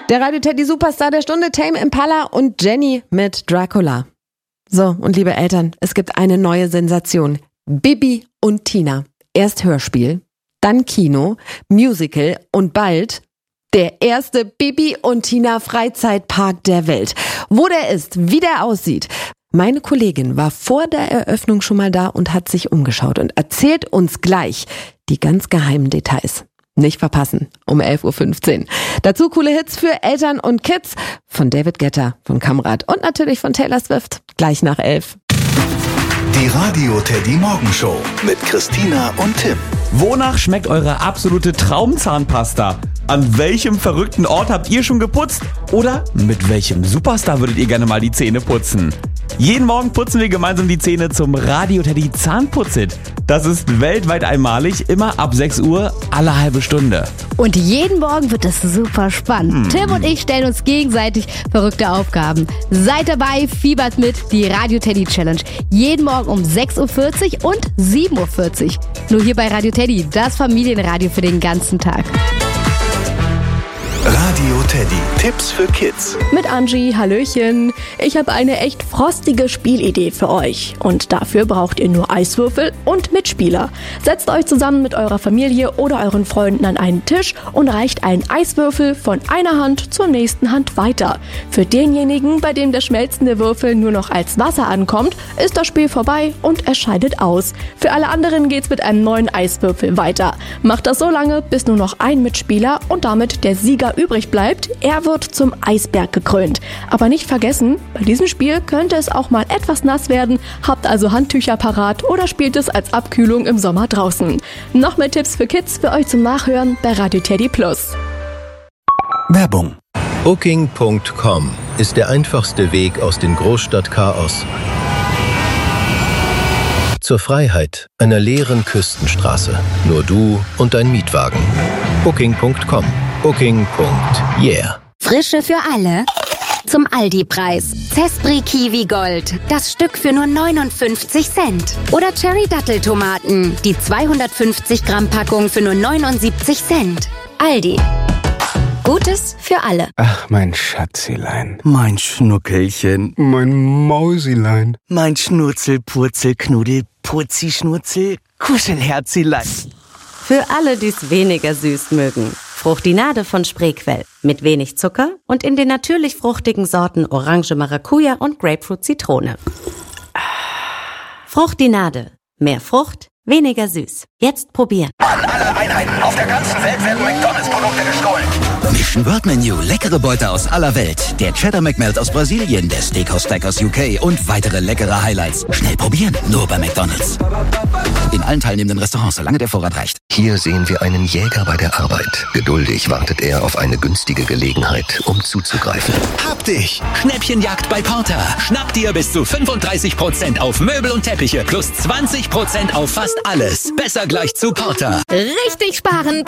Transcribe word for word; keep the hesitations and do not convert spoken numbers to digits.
Der Radio Teddy Superstar der Stunde, Tame Impala und Jenny mit Dracula. So, und liebe Eltern, es gibt eine neue Sensation. Bibi und Tina. Erst Hörspiel, dann Kino, Musical und bald der erste Bibi und Tina Freizeitpark der Welt. Wo der ist, wie der aussieht. Meine Kollegin war vor der Eröffnung schon mal da und hat sich umgeschaut und erzählt uns gleich die ganz geheimen Details. Nicht verpassen, um elf Uhr fünfzehn. Dazu coole Hits für Eltern und Kids von David Guetta, von Kamrat und natürlich von Taylor Swift. Gleich nach elf. Die Radio Teddy Morgenshow mit Christina und Tim. Wonach schmeckt eure absolute Traumzahnpasta? An welchem verrückten Ort habt ihr schon geputzt? Oder mit welchem Superstar würdet ihr gerne mal die Zähne putzen? Jeden Morgen putzen wir gemeinsam die Zähne zum Radio Teddy Zahnputzit. Das ist weltweit einmalig, immer ab sechs Uhr, alle halbe Stunde. Und jeden Morgen wird es super spannend. Hm. Tim und ich stellen uns gegenseitig verrückte Aufgaben. Seid dabei, fiebert mit, die Radio Teddy Challenge. Jeden Morgen um sechs Uhr vierzig und sieben Uhr vierzig. Nur hier bei Radio Teddy, das Familienradio für den ganzen Tag. Radio Teddy. Tipps für Kids. Mit Angie, hallöchen. Ich habe eine echt frostige Spielidee für euch. Und dafür braucht ihr nur Eiswürfel und Mitspieler. Setzt euch zusammen mit eurer Familie oder euren Freunden an einen Tisch und reicht einen Eiswürfel von einer Hand zur nächsten Hand weiter. Für denjenigen, bei dem der schmelzende Würfel nur noch als Wasser ankommt, ist das Spiel vorbei und er scheidet aus. Für alle anderen geht's mit einem neuen Eiswürfel weiter. Macht das so lange, bis nur noch ein Mitspieler und damit der Sieger übrig bleibt. Er wird zum Eisberg gekrönt. Aber nicht vergessen, bei diesem Spiel könnte es auch mal etwas nass werden. Habt also Handtücher parat oder spielt es als Abkühlung im Sommer draußen. Noch mehr Tipps für Kids für euch zum Nachhören bei Radio Teddy Plus. Werbung. Booking Punkt com ist der einfachste Weg aus dem Großstadtchaos zur Freiheit einer leeren Küstenstraße. Nur du und dein Mietwagen. Booking Punkt com. Booking. Yeah. Frische für alle. Zum Aldi-Preis. Zespri Kiwi Gold. Das Stück für nur neunundfünfzig Cent. Oder Cherry Datteltomaten. Die zweihundertfünfzig Gramm Packung für nur neunundsiebzig Cent. Aldi. Gutes für alle. Ach, mein Schatzilein. Mein Schnuckelchen. Mein Mausilein. Mein Schnurzel, Purzel, Knuddel, Purzi, Schnurzel, Kuschelherzilein. Für alle, die es weniger süß mögen. Fruchtinade von Spreequell. Mit wenig Zucker und in den natürlich fruchtigen Sorten Orange Maracuja und Grapefruit Zitrone. Fruchtinade. Mehr Frucht, weniger süß. Jetzt probieren. An alle Einheiten auf der ganzen Welt werden McDonalds-Produkte gestohlen. Mission Word Menu. Leckere Beute aus aller Welt. Der Cheddar McMelt aus Brasilien, der Steakhouse Stack aus U K und weitere leckere Highlights. Schnell probieren, nur bei McDonalds. In allen teilnehmenden Restaurants, solange der Vorrat reicht. Hier sehen wir einen Jäger bei der Arbeit. Geduldig wartet er auf eine günstige Gelegenheit, um zuzugreifen. Hab dich! Schnäppchenjagd bei Porter. Schnapp dir bis zu fünfunddreißig Prozent auf Möbel und Teppiche plus zwanzig Prozent auf fast alles. Besser gleich zu Porter. Richtig sparen!